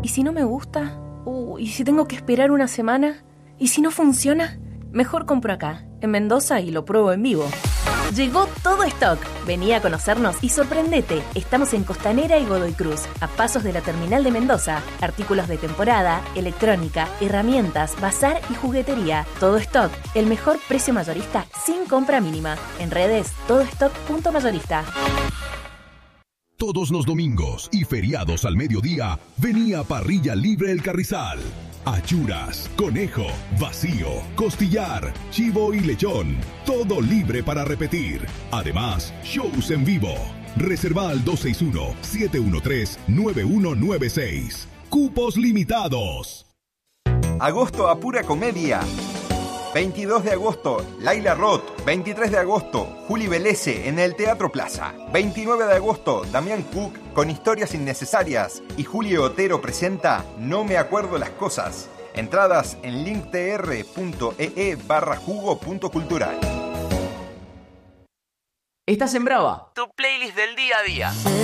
¿Y si no me gusta? ¿Y si tengo que esperar una semana? ¿Y si no funciona? Mejor compro acá, en Mendoza, y lo pruebo en vivo. Llegó Todo Stock. Vení a conocernos y sorprendete. Estamos en Costanera y Godoy Cruz, a pasos de la terminal de Mendoza. Artículos de temporada, electrónica, herramientas, bazar y juguetería. Todo Stock, el mejor precio mayorista sin compra mínima. En redes, todostock.mayorista. Todos los domingos y feriados al mediodía, venía Parrilla Libre El Carrizal. Achuras, conejo, vacío, costillar, chivo y lechón. Todo libre para repetir. Además, shows en vivo. Reserva al 261-713-9196. Cupos limitados. Agosto a pura comedia. 22 de agosto, Laila Roth. 23 de agosto, Juli Velese en el Teatro Plaza. 29 de agosto, Damián Cook con Historias Innecesarias. Y Julio Otero presenta No me acuerdo las cosas. Entradas en linktr.ee/jugo.cultural. Estás en Brava, tu playlist del día a día.